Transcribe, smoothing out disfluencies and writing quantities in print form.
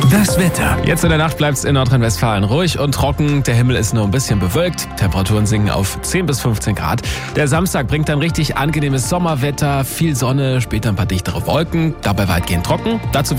Das Wetter. Jetzt in der Nacht bleibt es in Nordrhein-Westfalen ruhig und trocken. Der Himmel ist nur ein bisschen bewölkt. Temperaturen sinken auf 10 bis 15 Grad. Der Samstag bringt dann richtig angenehmes Sommerwetter, viel Sonne, später ein paar dichtere Wolken, dabei weitgehend trocken. Dazu